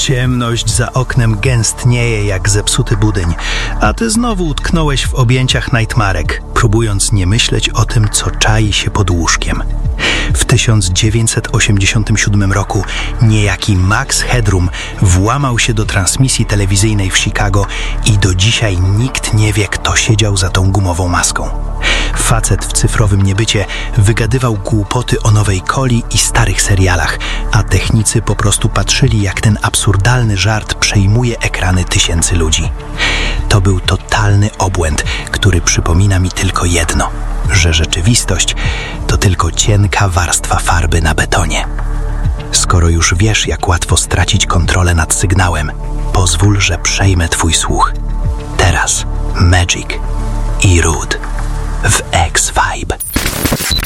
Ciemność za oknem gęstnieje jak zepsuty budyń, a ty znowu utknąłeś w objęciach Nightmarek, próbując nie myśleć o tym, co czai się pod łóżkiem. W 1987 roku niejaki Max Headroom włamał się do transmisji telewizyjnej w Chicago i do dzisiaj nikt nie wie, kto siedział za tą gumową maską. Facet w cyfrowym niebycie wygadywał głupoty o nowej coli i starych serialach, a technicy po prostu patrzyli, jak ten absurdalny żart przejmuje ekrany tysięcy ludzi. To był totalny obłęd, który przypomina mi tylko jedno, że rzeczywistość to tylko cienka warstwa farby na betonie. Skoro już wiesz, jak łatwo stracić kontrolę nad sygnałem, pozwól, że przejmę twój słuch. Teraz Magic i Rude w X-Vibe.